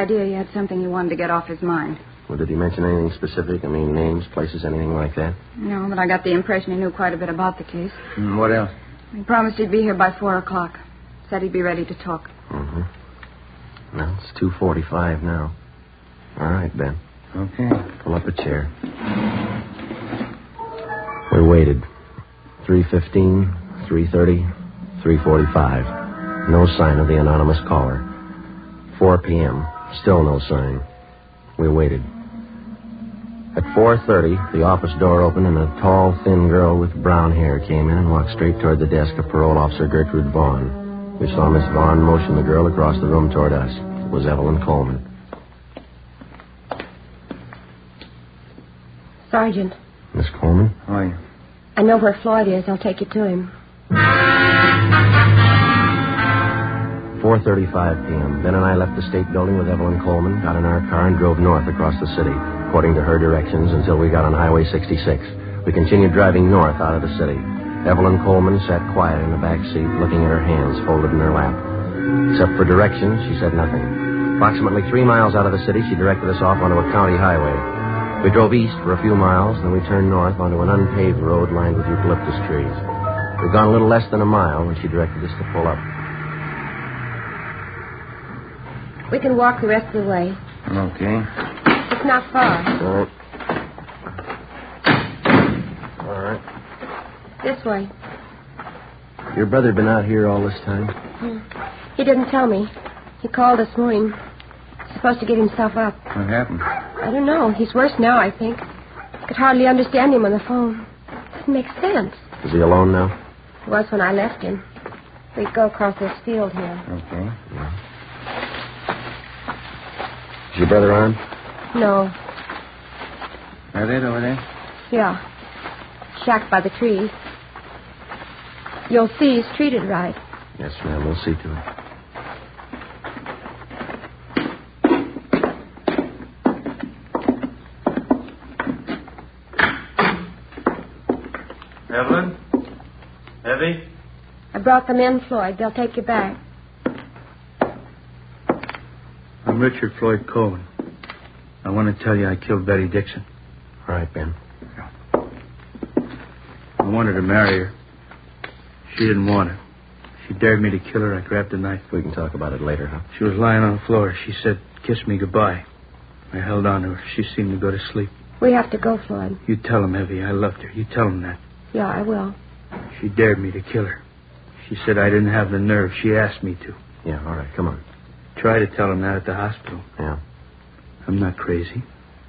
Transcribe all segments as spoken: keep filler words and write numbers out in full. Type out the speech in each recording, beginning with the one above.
idea he had something he wanted to get off his mind. Well, did he mention anything specific? I mean, names, places, anything like that? No, but I got the impression he knew quite a bit about the case. Mm, what else? He promised he'd be here by four o'clock. Said he'd be ready to talk. Mm-hmm. Well, it's two forty-five now. All right, Ben. Okay. Pull up a chair. We waited. three fifteen, three thirty, three forty-five. No sign of the anonymous caller. four p.m. Still no sign. We waited. At four thirty, the office door opened and a tall, thin girl with brown hair came in and walked straight toward the desk of Parole Officer Gertrude Vaughn. We saw Miss Vaughn motion the girl across the room toward us. It was Evelyn Coleman. Sergeant. Miss Coleman? How are you? I know where Floyd is. I'll take you to him. four thirty-five p.m. Ben and I left the state building with Evelyn Coleman, got in our car, and drove north across the city, according to her directions, until we got on Highway sixty-six. We continued driving north out of the city. Evelyn Coleman sat quiet in the back seat, looking at her hands folded in her lap. Except for directions, she said nothing. Approximately three miles out of the city, she directed us off onto a county highway. We drove east for a few miles, then we turned north onto an unpaved road lined with eucalyptus trees. We'd gone a little less than a mile when she directed us to pull up. We can walk the rest of the way. Okay. It's not far. All right. All right. This way. Your brother been out here all this time? He didn't tell me. He called this morning. He's supposed to get himself up. What happened? I don't know. He's worse now, I think. I could hardly understand him on the phone. Doesn't make sense. Is he alone now? He was when I left him. We go across this field here. Okay. Yeah. Is your brother armed? No. That it over there? Yeah. Shacked by the trees. You'll see he's treated right. Yes, ma'am. We'll see to it. Evelyn? Evie? I brought them in, Floyd. They'll take you back. I'm Richard Floyd Coleman. I want to tell you I killed Betty Dixon. All right, Ben. I wanted to marry her. She didn't want it. She dared me to kill her. I grabbed a knife. We can talk about it later, huh? She was lying on the floor. She said, "Kiss me goodbye." I held on to her. She seemed to go to sleep. We have to go, Floyd. You tell him, Evie, I loved her. You tell him that. Yeah, I will. She dared me to kill her. She said I didn't have the nerve. She asked me to. Yeah, all right. Come on. Try to tell him that at the hospital. Yeah. I'm not crazy.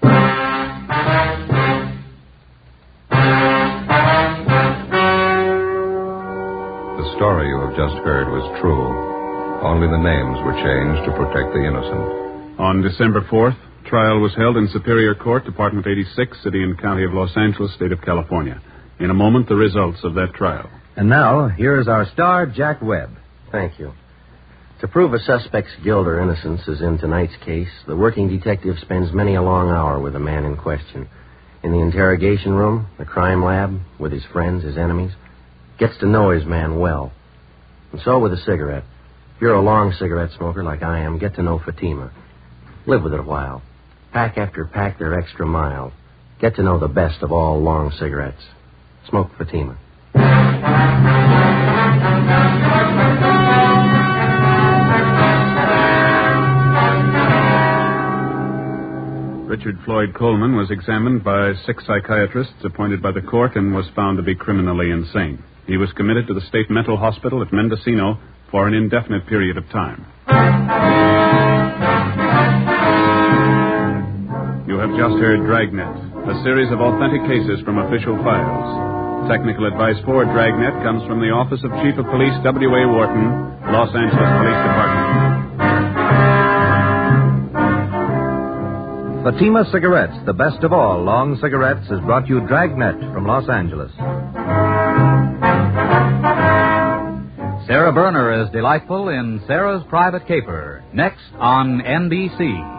The story you have just heard was true. Only the names were changed to protect the innocent. On December fourth, trial was held in Superior Court, Department eighty-six, City and County of Los Angeles, State of California. In a moment, the results of that trial. And now, here is our star, Jack Webb. Thank you. To prove a suspect's guilt or innocence, as in tonight's case, the working detective spends many a long hour with the man in question. In the interrogation room, the crime lab, with his friends, his enemies, gets to know his man well. And so with a cigarette. If you're a long cigarette smoker like I am, get to know Fatima. Live with it a while. Pack after pack, they're extra mild. Get to know the best of all long cigarettes. Smoke Fatima. Richard Floyd Coleman was examined by six psychiatrists appointed by the court and was found to be criminally insane. He was committed to the state mental hospital at Mendocino for an indefinite period of time. You have just heard Dragnet, a series of authentic cases from official files. Technical advice for Dragnet comes from the Office of Chief of Police W A. Wharton, Los Angeles Police Department. Fatima Cigarettes, the best of all long cigarettes, has brought you Dragnet from Los Angeles. Sarah Berner is delightful in Sarah's Private Caper, next on N B C.